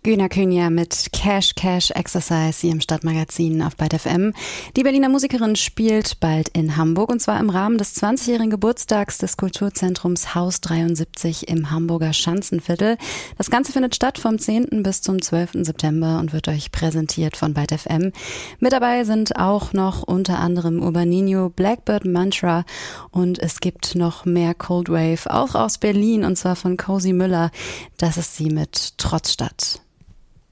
Güner Künja mit Cash Cash Exercise hier im Stadtmagazin auf Byte FM. Die Berliner Musikerin spielt bald in Hamburg und zwar im Rahmen des 20-jährigen Geburtstags des Kulturzentrums Haus 73 im Hamburger Schanzenviertel. Das Ganze findet statt vom 10. bis zum 12. September und wird euch präsentiert von Byte FM. Mit dabei sind auch noch unter anderem Urbaninho, Blackbird Mantra und es gibt noch mehr Cold Wave, auch aus Berlin und zwar von Cozy Müller. Das ist sie mit Trotzstadt.